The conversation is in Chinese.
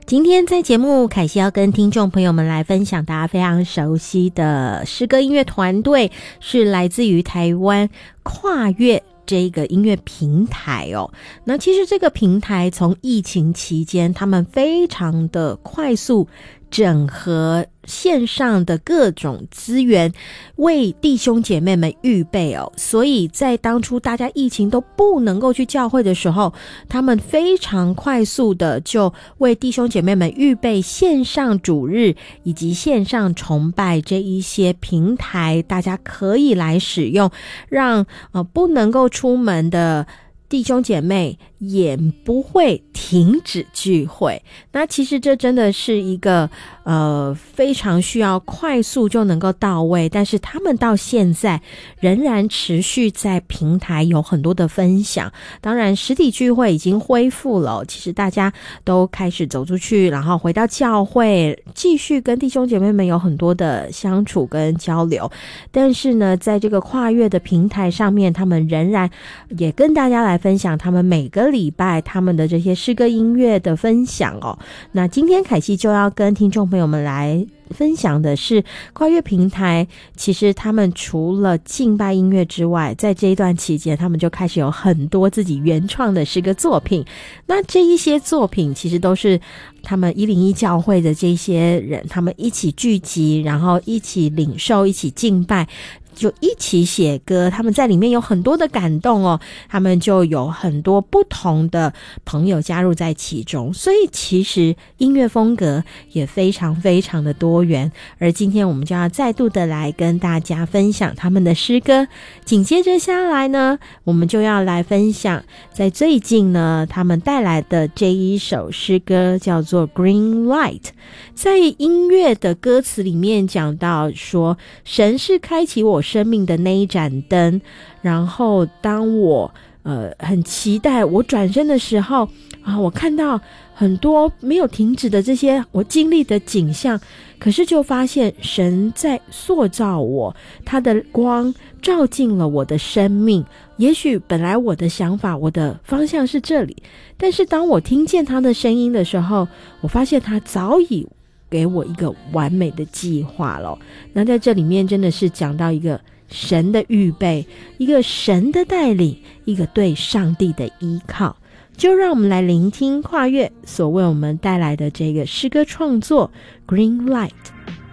今天在节目，凯西要跟听众朋友们来分享大家非常熟悉的诗歌音乐团队，是来自于台湾跨越这个音乐平台哦。那其实这个平台从疫情期间，他们非常的快速整合线上的各种资源，为弟兄姐妹们预备哦。所以在当初大家疫情都不能够去教会的时候，他们非常快速的就为弟兄姐妹们预备线上主日以及线上崇拜这一些平台，大家可以来使用，让不能够出门的弟兄姐妹也不会停止聚会。那其实这真的是一个非常需要快速就能够到位，但是他们到现在仍然持续在平台有很多的分享。当然实体聚会已经恢复了，其实大家都开始走出去，然后回到教会继续跟弟兄姐妹们有很多的相处跟交流。但是呢，在这个跨越的平台上面，他们仍然也跟大家来分享他们每个礼拜他们的这些诗歌音乐的分享哦。那今天凯西就要跟听众朋友们来分享的是跨越平台，其实他们除了敬拜音乐之外，在这一段期间他们就开始有很多自己原创的诗歌作品。那这一些作品其实都是他们101教会的这些人，他们一起聚集，然后一起领受，一起敬拜，就一起写歌，他们在里面有很多的感动哦，他们就有很多不同的朋友加入在其中，所以其实音乐风格也非常非常的多元。而今天我们就要再度的来跟大家分享他们的诗歌。紧接着下来呢，我们就要来分享在最近呢他们带来的这一首诗歌，叫做 Green Light。 在音乐的歌词里面讲到说，神是开启我生命的那一盏灯，然后当我很期待我转身的时候啊，我看到很多没有停止的这些我经历的景象，可是就发现神在塑造我，他的光照进了我的生命。也许本来我的想法，我的方向是这里，但是当我听见他的声音的时候，我发现他早已给我一个完美的计划了。那在这里面真的是讲到一个神的预备，一个神的带领，一个对上帝的依靠。就让我们来聆听跨越所为我们带来的这个诗歌创作 Green Light。